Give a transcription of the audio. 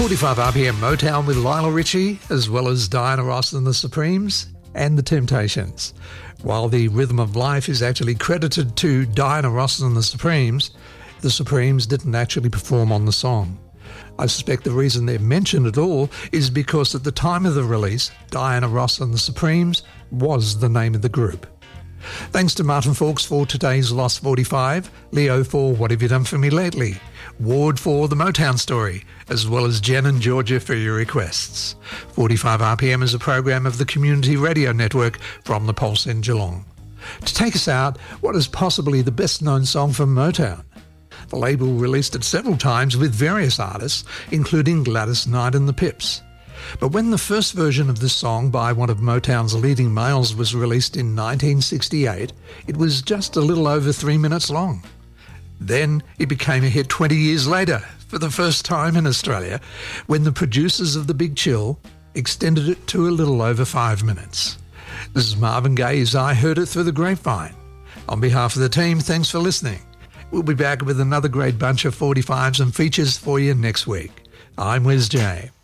45 RPM Motown with Lionel Richie, as well as Diana Ross and the Supremes and the Temptations. While the Rhythm of Life is actually credited to Diana Ross and the Supremes didn't actually perform on the song. I suspect the reason they're mentioned at all is because at the time of the release, Diana Ross and the Supremes was the name of the group. Thanks to Martin Fawkes for today's Lost 45, Leo for What Have You Done For Me Lately, Ward for The Motown Story, as well as Jen and Georgia for your requests. 45 RPM is a program of the Community Radio Network from the Pulse in Geelong. To take us out, what is possibly the best-known song from Motown? The label released it several times with various artists, including Gladys Knight and the Pips. But when the first version of this song by one of Motown's leading males was released in 1968, it was just a little over 3 minutes long. Then it became a hit 20 years later, for the first time in Australia, when the producers of The Big Chill extended it to a little over 5 minutes. This is Marvin Gaye's I Heard It Through the Grapevine. On behalf of the team, thanks for listening. We'll be back with another great bunch of 45s and features for you next week. I'm Wes J.